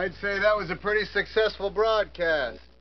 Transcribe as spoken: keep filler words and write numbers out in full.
I'd say that was a pretty successful broadcast.